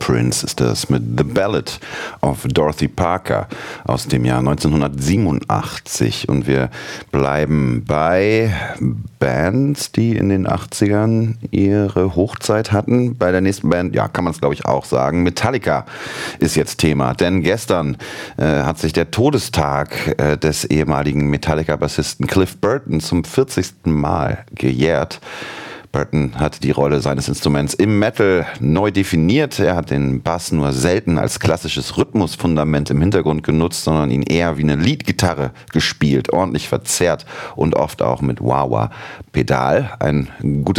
Prince ist das mit The Ballad of Dorothy Parker aus dem Jahr 1987. Und wir bleiben bei Bands, die in den 80ern ihre Hochzeit hatten. Bei der nächsten Band, ja, kann man es glaube ich auch sagen. Metallica ist jetzt Thema, denn gestern hat sich der Todestag des ehemaligen Metallica-Bassisten Cliff Burton zum 40. Mal gejährt. Burton hat die Rolle seines Instruments im Metal neu definiert. Er hat den Bass nur selten als klassisches Rhythmusfundament im Hintergrund genutzt, sondern ihn eher wie eine Leadgitarre gespielt, ordentlich verzerrt und oft auch mit Wah-Wah-Pedal. Ein gutes